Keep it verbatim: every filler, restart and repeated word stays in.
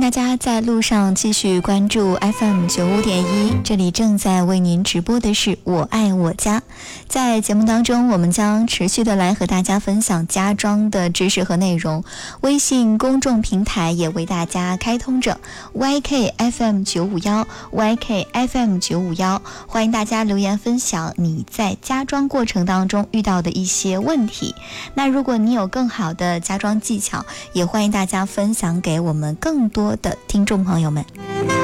大家在路上继续关注 F M 九五点一，这里正在为您直播的是我爱我家。在节目当中，我们将持续的来和大家分享家装的知识和内容。微信公众平台也为大家开通着 Y K F M 九五一 Y K F M 九五一，欢迎大家留言分享你在家装过程当中遇到的一些问题。那如果你有更好的家装技巧，也欢迎大家分享给我们更多的听众朋友们。